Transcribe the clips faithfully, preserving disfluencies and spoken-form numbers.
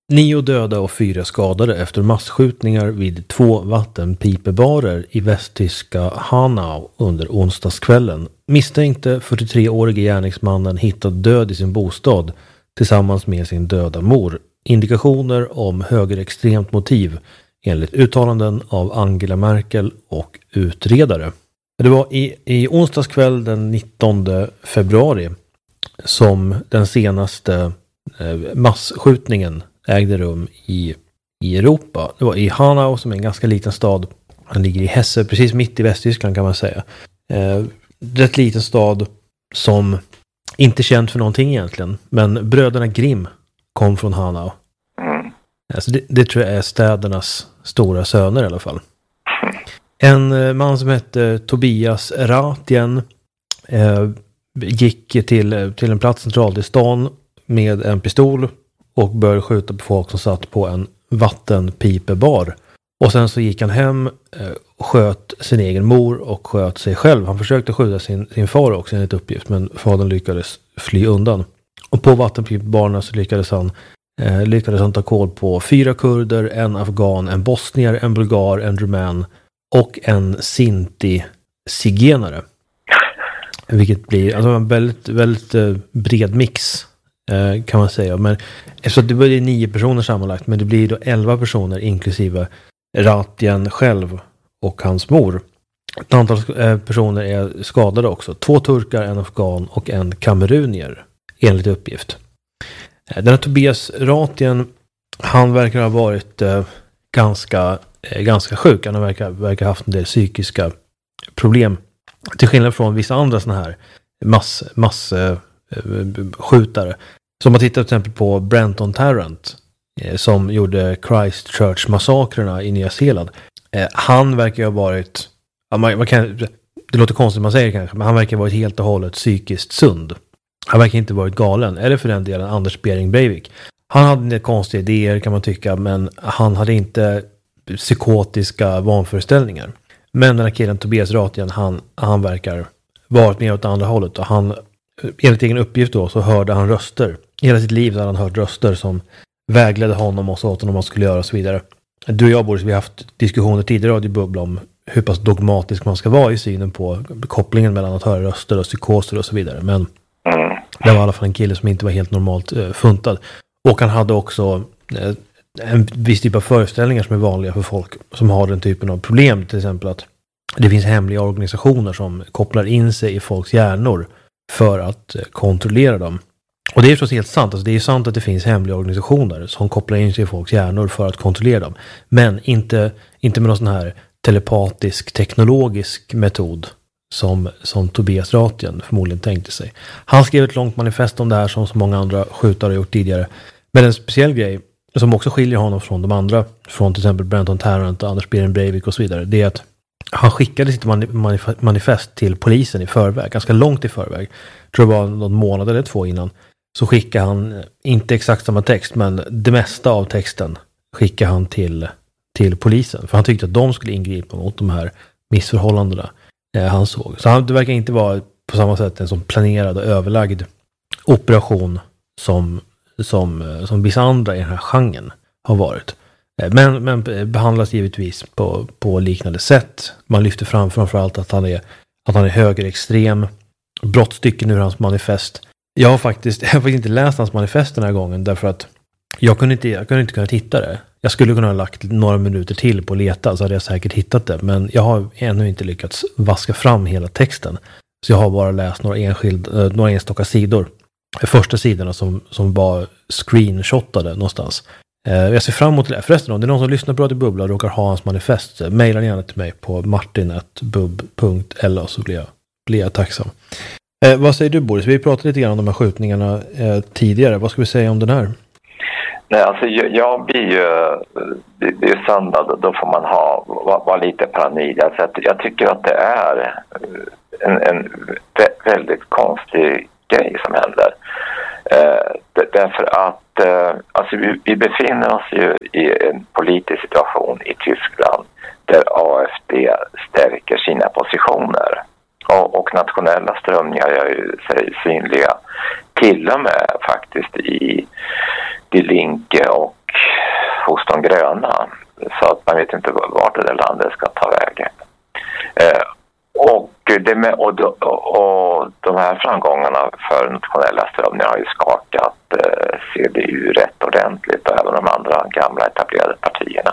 Nio döda och fyra skadade efter massskjutningar vid två vattenpipebarer i västtyska Hanau under onsdagskvällen. Misstänkte fyrtiotre-årige gärningsmannen hittad död i sin bostad tillsammans med sin döda mor. Indikationer om högerextremt motiv enligt uttalanden av Angela Merkel och utredare. Det var i, i onsdagskväll den nittonde februari som den senaste eh, massskjutningen ägde rum i, i Europa. Det var i Hanau som är en ganska liten stad. Den ligger i Hesse, precis mitt i Västtyskland kan man säga. Eh, rätt liten stad som inte är känd för någonting egentligen. Men bröderna Grimm kom från Hanau. Mm. Alltså det, det tror jag är städernas stora söner i alla fall. En eh, man som hette Tobias Ratjen eh, gick till, till en plats centralt i stan med en pistol och började skjuta på folk som satt på en vattenpipebar. Och sen så gick han hem och sköt sin egen mor och sköt sig själv. Han försökte skjuta sin, sin far också enligt uppgift, men fadern lyckades fly undan. Och på vattenpipebarna så lyckades han, eh, lyckades han ta koll på fyra kurder, en afghan, en bosnier, en bulgar, en rumän och en sinti-zigenare. Vilket blir alltså en väldigt, väldigt eh, bred mix eh, kan man säga. Men eftersom det blir nio personer sammanlagt, men det blir då elva personer inklusive Ratjen själv och hans mor. Ett antal eh, personer är skadade också. Två turkar, en afghan och en kamerunier enligt uppgift. Eh, den här Tobias Ratjen, han verkar ha varit eh, ganska, eh, ganska sjuk. Han verkar, verkar ha haft en del psykiska problem. Till skillnad från vissa andra såna här mass, mass eh, skjutare. Som man tittar till exempel på Brenton Tarrant eh, som gjorde Christchurch-massakrerna i Nya Zeeland. Eh, han verkar ha varit, ja, man, man kan, det låter konstigt man säger kanske, men han verkar ha varit helt och hållet psykiskt sund. Han verkar inte varit galen, eller för den delen Anders Behring Breivik. Han hade en del konstiga idéer kan man tycka, men han hade inte psykotiska vanföreställningar. Men den här killen Tobias Ratjen, han, han verkar varit med åt andra hållet. Och han, enligt egen uppgift då, så hörde han röster. Hela sitt liv hade han hört röster som vägledde honom och sa åt honom vad man skulle göra och så vidare. Du och jag, Boris, vi har haft diskussioner tidigare i Bubbla om hur pass dogmatisk man ska vara i synen på kopplingen mellan att höra röster och psykoser och så vidare. Men det var i alla fall en kille som inte var helt normalt uh, funtad. Och han hade också uh, en viss typ av föreställningar som är vanliga för folk som har den typen av problem. Till exempel att det finns hemliga organisationer som kopplar in sig i folks hjärnor för att kontrollera dem. Och det är förstås helt sant. Alltså det är sant att det finns hemliga organisationer som kopplar in sig i folks hjärnor för att kontrollera dem. Men inte, inte med någon sån här telepatisk, teknologisk metod som, som Tobias Ratjen förmodligen tänkte sig. Han skrev ett långt manifest om det här som så många andra skjutare har gjort tidigare. Men en speciell grej som också skiljer honom från de andra, från till exempel Brenton Tarrant och Anders Behring Breivik och så vidare, det är att han skickade sitt manif- manifest till polisen i förväg, ganska långt i förväg. Jag tror det var någon månad eller två innan. Så skickade han, inte exakt samma text, men det mesta av texten skickade han till, till polisen. För han tyckte att de skulle ingripa mot de här missförhållandena eh, han såg. Så han, det verkar inte vara på samma sätt en som planerad och överlagd operation som Som, som vissa andra i den här genren har varit. Men, men behandlas givetvis på, på liknande sätt. Man lyfter fram framförallt att han är, att han är högerextrem. Brottstycken ur hans manifest. Jag har faktiskt, jag har faktiskt inte läst hans manifest den här gången därför att jag kunde inte, jag kunde inte kunna hitta det. Jag skulle kunna ha lagt några minuter till på att leta så hade jag säkert hittat det. Men jag har ännu inte lyckats vaska fram hela texten. Så jag har bara läst några, enskild, några enstaka sidor. Första sidorna som, som var screenshotade någonstans. Eh, jag ser fram emot det. Förresten, om det är någon som lyssnar på Radio Bubbla och råkar ha hans manifest, mejla gärna till mig på martin at bub punkt l a så blir jag, blir jag tacksam. Eh, vad säger du, Boris? Vi pratade lite grann om de här skjutningarna eh, tidigare. Vad ska vi säga om den här? Nej, alltså jag, jag blir ju, det, det är ju söndag, då får man ha, vara var lite paranoid. Alltså jag, jag tycker att det är en, en väldigt konstig grej som händer. Eh, därför att eh, alltså vi, vi befinner oss ju i en politisk situation i Tyskland där A F D stärker sina positioner och, och nationella strömningar är ju synliga till och med faktiskt i Die Linke och hos de gröna. Så att man vet inte vart det där landet ska ta vägen. Eh, och, det med, och, och, och de här framgångarna för nationella strömningar har ju skakat eh, C D U rätt ordentligt, och även de andra gamla etablerade partierna.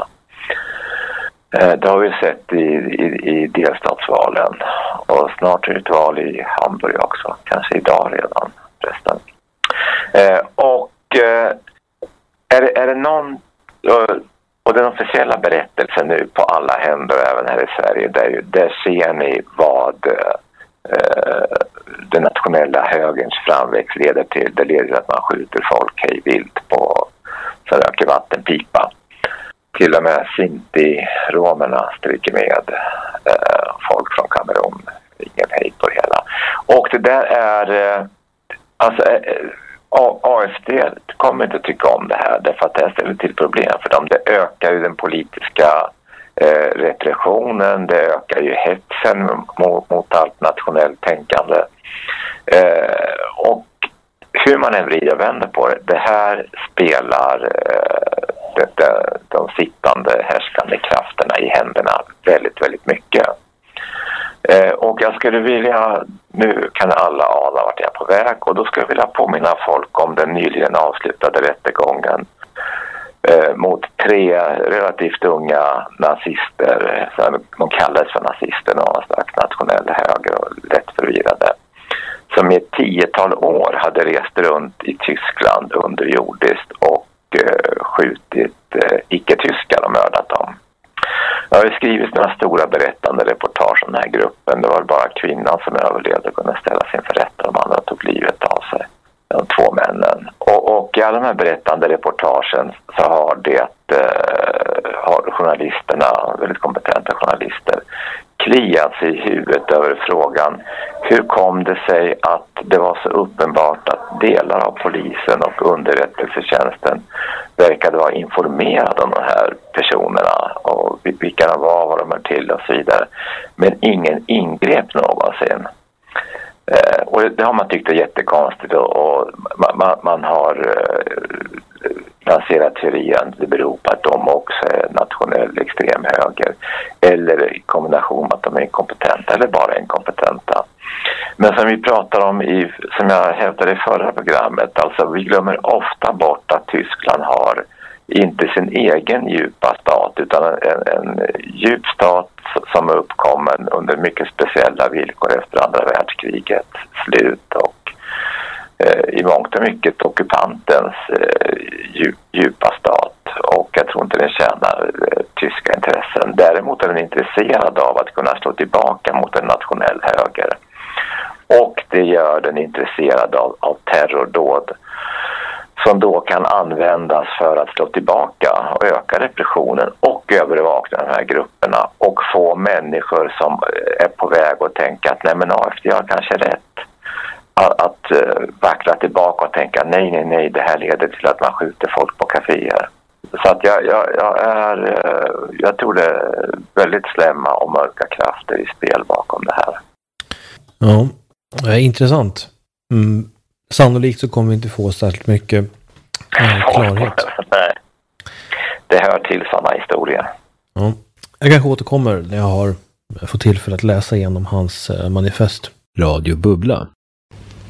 Eh, det har vi sett i, i, i delstatsvalen, och snart är det ett val i Hamburg också, kanske idag redan förresten. Eh, och eh, är, det, är det någon... Och den officiella berättelsen nu på alla händer, även här i Sverige, där, där ser ni vad eh, den nationella högerns framväxt leder till. Det leder till att man skjuter folk hej vilt på så röker vattenpipa. Till och med Sinti-romerna stryker med eh, folk från Kamerun. Ingen hej på det hela. Och det där är... Eh, alltså... Eh, A F D kommer inte att tycka om det här, därför att det här ställer till problem för dem. Det ökar ju den politiska eh, repressionen, det ökar ju hetsen mot, mot allt nationellt tänkande. Eh, och hur man än vrider och vänder på det, det här spelar eh, det, det, de sittande härskande krafterna i händerna väldigt, väldigt mycket. Eh, och jag skulle vilja, nu kan alla ana vart jag är på väg, och då skulle jag vilja påminna folk om den nyligen avslutade rättegången eh, mot tre relativt unga nazister, de kallades för nazister, någon slags nationell höger och lätt förvirrade, som i ett tiotal år hade rest runt i Tyskland underjordiskt och eh, skjutit eh, icke-tyskar och mördat dem. Jag har ju skrivit några stora berättande reportage om den här gruppen. Det var bara kvinnan som överlevde och kunde ställa sin för rätta. De andra tog livet av sig. De två männen. Och, och i alla de här berättande reportagen så har det eh, har journalisterna, väldigt kompetenta journalister, kliat sig i huvudet över frågan: hur kom det sig att det var så uppenbart att delar av polisen och underrättelsetjänsten verkade vara informerade om de här personerna och vilka de var, vad de är till och så vidare. Men ingen ingrep någonsin. Eh, och det har man tyckt är jättekonstigt, och, och man, man har eh, lanserat teorin det beror på att de också är nationell extremhöger, eller i kombination med att de är inkompetenta eller bara inkompetenta. Men som vi pratar om i, som jag hävdade i förra programmet, alltså vi glömmer ofta bort att Tyskland har inte sin egen djupa stat, utan en, en djup stat som är uppkommen under mycket speciella villkor efter andra världskrigets slut, och eh, i mångt och mycket ockupantens eh, djup, djupa stat, och jag tror inte den tjänar eh, tyska intressen. Däremot är den intresserad av att kunna slå tillbaka mot en nationell höger, och det gör den intresserad av, av terrordåd som då kan användas för att slå tillbaka och öka repressionen och övervaka de här grupperna, och få människor som är på väg att tänka att nej, men A F D har kanske rätt, att, att uh, vackla tillbaka och tänka nej, nej, nej, det här leder till att man skjuter folk på kaféer. Så att jag, jag, jag är uh, jag tror det är väldigt slämma och mörka krafter i spel bakom det här. Ja, intressant. Mm. Sannolikt så kommer vi inte få särskilt mycket äh, klarhet. Nej, det hör till sådana historier. Ja. Jag kanske återkommer när jag har fått tillfälle att läsa igenom hans manifest. Radio Bubbla.